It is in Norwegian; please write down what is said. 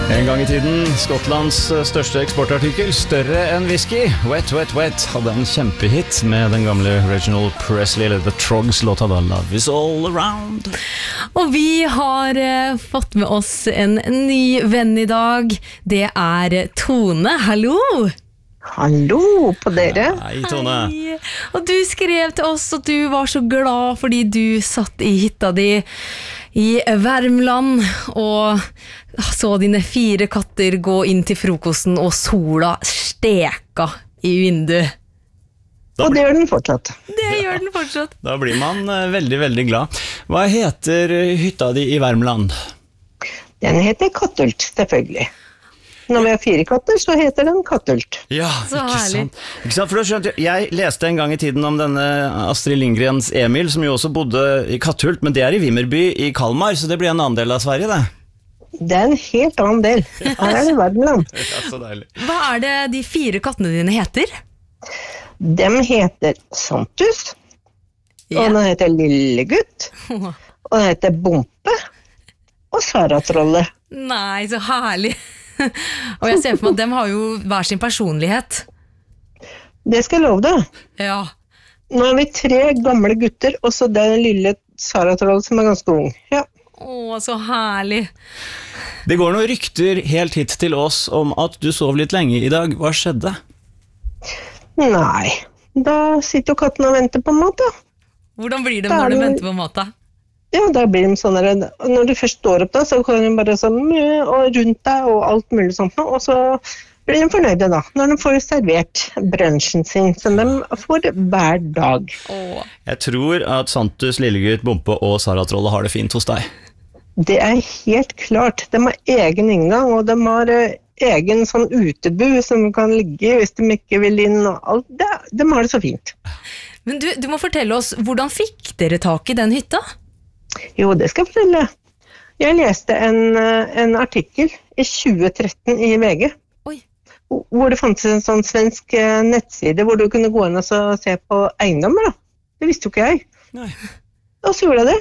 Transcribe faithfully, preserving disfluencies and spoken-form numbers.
En gang i tiden, Skottlands største eksportartikkel, større enn whisky, Wet, Wet, Wet, hadde en kjempehit med den gamle Reginald Presley, eller The Trogs, låta da Love is all around. Og vi har eh, fått med oss en ny venn i dag. Det er Tone. Hallo! Hallo på dere. Hei, Tone. Hei. Og du skrev til oss at du var så glad fordi du satt i hytta di i Värmland og så dine fire katter gå inn til frokosten og sola steka i vinduet. Og det gjør den fortsatt. Det gjør den fortsatt. Da blir man eh, veldig, veldig glad. Hva heter hytta di i Värmland? Den heter Kattult, selvfølgelig. Når vi har fire katter, så heter den Kattult. Ja, Så ikke herlig. sant. Ikke sant, for da skjønte jeg, jeg leste en gang i tiden om denne Astrid Lindgrens Emil, som jo også bodde i Katthult, men det er i Vimmerby i Kalmar, så det blir en annen del av Sverige, det. Det er en helt annen del. Her er det Värmland. Ja, så deilig. Hva er det de fire kattene dine heter? De heter Santus, og den heter Lillegutt, og den heter Bompe, og Saratrolle. Nei, så herlig. Og jeg ser for meg at dem har jo hver sin personlighet. Det skal jeg love deg. Ja. Nå er vi tre gamle gutter, og så den lille Saratrolle som er ganske ung. Ja. Å, så herlig. Det går noen rykter helt hit til oss om at du sov litt lenge i dag. Hva skjedde? Nei, da sitter jo katten og venter på mat, da. Hvordan blir det Da når er du det- venter på mat da? Ja, da blir de sånn der, når du først står opp da, så kan de bare sånn, mjø, og rundt deg, og alt mulig sånt nå, og så blir de fornøyde da, når de får servert brunchen sin, som de får hver dag. Åh. Jeg tror at Santus, Lillegutt, Bompe og Saratrolle har det fint hos deg. Det er helt klart. De har egen inngang, og de har eh, egen sånn utebu som kan ligge i hvis de ikke vil inn, og alt. Det, de har det så fint. Men du, du må fortelle oss, hvordan fikk dere tak i den hytta? Jo, det skal jeg fortelle. Jeg leste en, eh, en artikkel i tjue tretten i V G, Oi. hvor det fantes en sånn svensk eh, nettside hvor du kunne gå inn og så se på eiendommer da. Det visste jo ikke jeg. Nei. Og så gjorde jeg det.